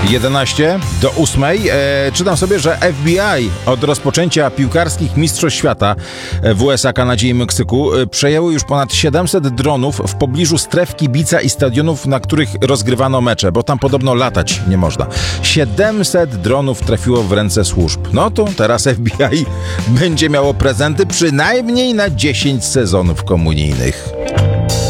11:08. Czytam sobie, że FBI od rozpoczęcia piłkarskich mistrzostw świata w USA, Kanadzie i Meksyku przejęło już ponad 700 dronów w pobliżu stref kibica i stadionów, na których rozgrywano mecze, bo tam podobno latać nie można. 700 dronów trafiło w ręce służb. No to teraz FBI będzie miało prezenty przynajmniej na 10 sezonów komunijnych.